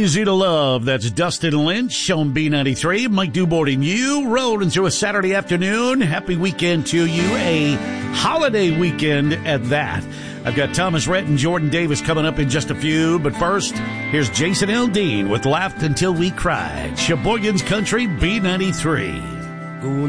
Easy to Love. That's Dustin Lynch on B93. Mike Dubord and you rolling through a Saturday afternoon. Happy weekend to you. A holiday weekend at that. I've got Thomas Rhett and Jordan Davis coming up in just a few. But first, here's Jason Aldean with Laughed Until We Cried. Sheboygan's Country B93.